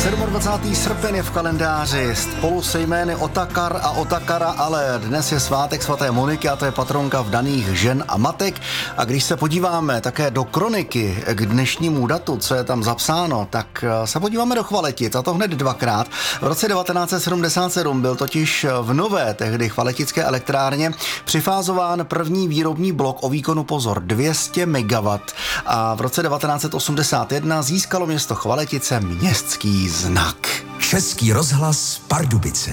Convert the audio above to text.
27. srpen je v kalendáři, spolu se jmény Otakar a Otakara, ale dnes je svátek svaté Moniky a to je patronka vdaných žen a matek. A když se podíváme také do kroniky k dnešnímu datu, co je tam zapsáno, tak se podíváme do Chvaletic, a to hned dvakrát. V roce 1977 byl totiž v nové tehdy chvaletické elektrárně přifázován první výrobní blok o výkonu, pozor, 200 MW. A v roce 1981 získalo město Chvaletice městský znak. Český rozhlas Pardubice.